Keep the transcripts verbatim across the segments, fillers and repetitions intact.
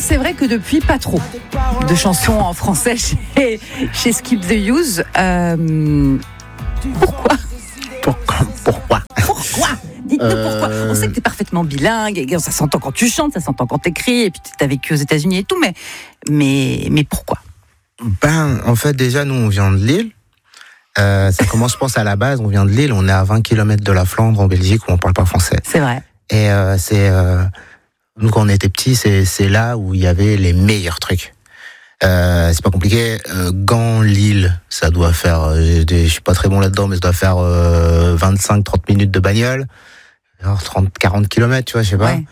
c'est vrai que depuis, pas trop de chansons en français chez, chez Skip the Use. Euh, pourquoi Pourquoi Pourquoi Pourquoi Dites-nous euh... pourquoi. On sait que t'es parfaitement bilingue, et ça s'entend quand tu chantes, ça s'entend quand t'écris, et puis t'as vécu aux États-Unis et tout, mais, mais, mais pourquoi Ben, en fait, déjà, nous, on vient de Lille. Euh, ça commence, je pense, à la base, on vient de Lille, on est à vingt kilomètres de la Flandre, en Belgique, où on parle pas français. C'est vrai. Et euh, c'est... Euh, nous, quand on était petits, c'est, c'est là où il y avait les meilleurs trucs. Euh, c'est pas compliqué. Euh, Gand, Lille, ça doit faire... Euh, je suis pas très bon là-dedans, mais ça doit faire euh, vingt-cinq trente minutes de bagnole. Alors trente quarante kilomètres, tu vois, je sais pas. Ouais.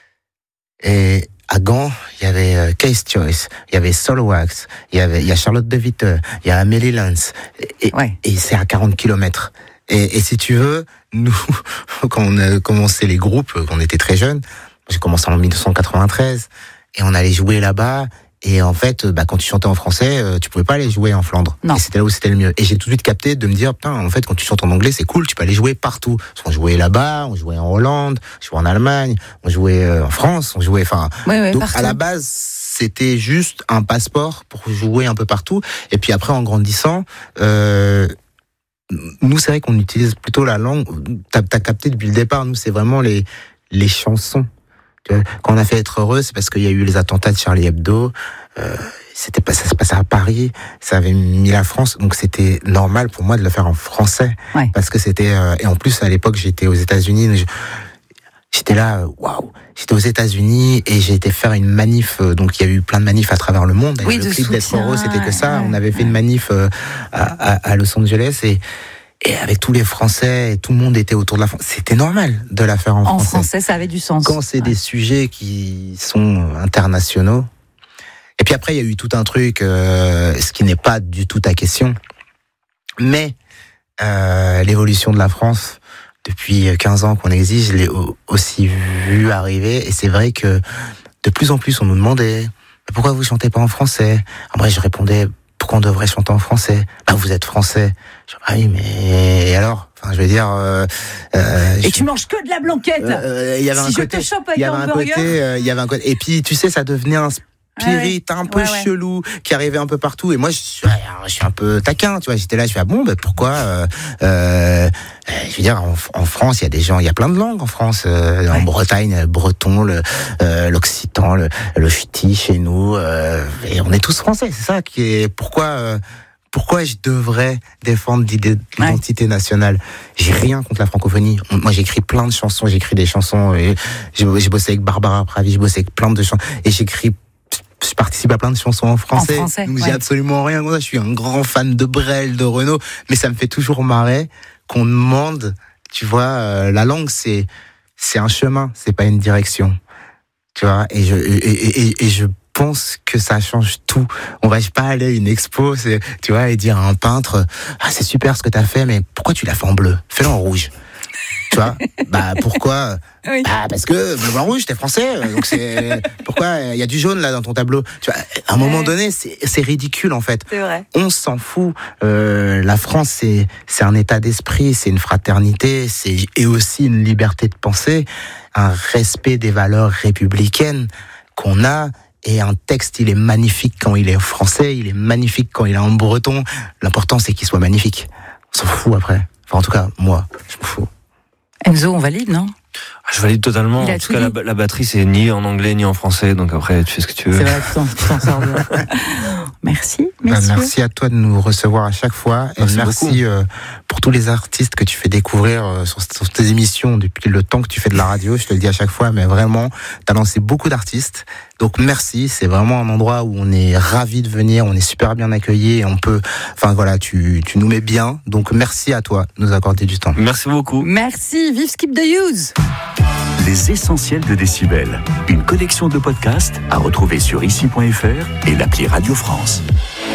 Et à Gand, il y avait euh, Case Choice, il y avait Solwax, il y avait il y a Charlotte de Witte, il y a Amélie Lance, et, ouais. et c'est à quarante kilomètres. Et, et si tu veux, nous, quand on a commencé les groupes, quand on était très jeunes, j'ai commencé en dix-neuf cent quatre-vingt-treize, et on allait jouer là-bas. Et en fait, bah, quand tu chantais en français, euh, tu pouvais pas aller jouer en Flandre. Non. Et c'était là où c'était le mieux. Et j'ai tout de suite capté de me dire, putain, en fait, quand tu chantes en anglais, c'est cool, tu peux aller jouer partout. Parce qu'on jouait là-bas, on jouait en Hollande, on jouait en Allemagne, on jouait euh, en France, on jouait, enfin. Ouais, ouais, donc, partout. À la base, c'était juste un passeport pour jouer un peu partout. Et puis après, en grandissant, euh, nous, c'est vrai qu'on utilise plutôt la langue. T'as, t'as capté depuis le départ, nous, c'est vraiment les, les chansons. Quand on a fait Être heureux, c'est parce qu'il y a eu les attentats de Charlie Hebdo. Euh, c'était pas, ça se passait à Paris. Ça avait mis la France, donc c'était normal pour moi de le faire en français, ouais. Parce que c'était. Euh, et en plus, à l'époque, j'étais aux États-Unis. Je, j'étais là, waouh. J'étais aux États-Unis et j'ai été faire une manif. Donc il y a eu plein de manifs à travers le monde. Oui, le clip soutien, d'Être heureux, c'était que ça. Ouais, on avait fait ouais. une manif euh, à, à, à Los Angeles et. Et avec tous les Français, et tout le monde était autour de la France. C'était normal de la faire en, en français. En français, ça avait du sens. Quand c'est ouais. des sujets qui sont internationaux. Et puis après, il y a eu tout un truc, euh, ce qui n'est pas du tout ta question. Mais euh, l'évolution de la France, depuis quinze ans qu'on existe, je l'ai aussi vu arriver. Et c'est vrai que de plus en plus, on nous demandait « Pourquoi vous chantez pas en français ?» Après, je répondais « Pourquoi on devrait chanter en français ? Bah, vous êtes français. » Je dis, ah oui, mais et alors ? Enfin, je veux dire. Euh, euh, et je... tu manges que de la blanquette. Il euh, y avait si un je côté, te chope avec il y avait un côté, il euh, y avait un côté. Et puis, tu sais, ça devenait un spirit ouais, ouais. un peu ouais, ouais. chelou qui arrivait un peu partout. Et moi, je suis, je suis un peu taquin, tu vois. J'étais là, je fais ah bon, ben pourquoi euh, euh, Je veux dire, en, en France, il y a des gens, il y a plein de langues en France. Euh, ouais. En Bretagne, le breton, le euh, l'occitan, le, le ch'ti chez nous. Euh, et on est tous français. C'est ça qui est. Pourquoi euh, Pourquoi je devrais défendre l'idée de l'identité ouais. nationale ? J'ai rien contre la francophonie. Moi, j'écris plein de chansons. J'écris des chansons. Et j'ai, j'ai bossé avec Barbara Pravi. J'ai bossé avec plein de chansons. Et j'écris. Je participe à plein de chansons en français. En français donc ouais. j'ai absolument rien contre ça. Je suis un grand fan de Brel, de Renaud. Mais ça me fait toujours marrer qu'on demande. Tu vois, euh, la langue, c'est c'est un chemin. C'est pas une direction. Tu vois. Et je et, et, et, et je Je pense que ça change tout. On va pas aller à une expo, c'est, tu vois, et dire à un peintre, ah c'est super ce que t'as fait, mais pourquoi tu l'as fait en bleu ? Fais-le en rouge. Tu vois ? Bah pourquoi ? Oui. Bah parce que bleu, blanc, rouge, t'es français, donc c'est pourquoi il y a du jaune là dans ton tableau. Tu vois ? À un moment ouais. donné, c'est, c'est ridicule en fait. C'est vrai. On s'en fout. Euh, la France, c'est c'est un état d'esprit, c'est une fraternité, c'est et aussi une liberté de penser, un respect des valeurs républicaines qu'on a. Et un texte, il est magnifique quand il est français, il est magnifique quand il est en breton. L'important, c'est qu'il soit magnifique. On s'en fout après. Enfin, en tout cas, moi, je m'en fous. Enzo, on valide, non ? Je valide totalement. En tout cas, la, la batterie, c'est ni en anglais, ni en français. Donc après, tu fais ce que tu veux. C'est vrai, tu t'en, tu t'en sors bien. Merci, messieurs. Ben, merci à toi de nous recevoir à chaque fois. Et merci, merci euh, pour tous les artistes que tu fais découvrir euh, sur, sur tes émissions depuis le temps que tu fais de la radio. Je te le dis à chaque fois, mais vraiment, t'as lancé beaucoup d'artistes. Donc merci, c'est vraiment un endroit où on est ravis de venir, on est super bien accueillis et on peut, enfin voilà, tu, tu nous mets bien. Donc merci à toi de nous accorder du temps. Merci beaucoup. Merci, vive Skip the Use. Les essentiels de Décibel, une collection de podcasts à retrouver sur ici point f r et l'appli Radio France.